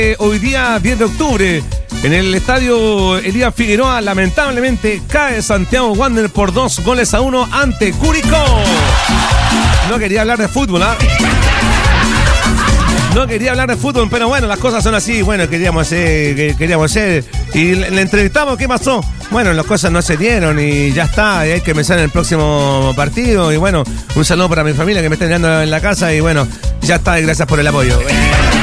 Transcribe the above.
Hoy día 10 de octubre en el estadio Elías Figueroa lamentablemente cae Santiago Wanderers por 2-1 ante Curicó. No quería hablar de fútbol, ¿ah? No quería hablar de fútbol, pero bueno, las cosas son así. Bueno, queríamos hacer. Y le entrevistamos, ¿qué pasó? Bueno, las cosas no se dieron y ya está. Y hay que pensar en el próximo partido. Y bueno, un saludo para mi familia que me está mirando en la casa. Y bueno, ya está. Y gracias por el apoyo.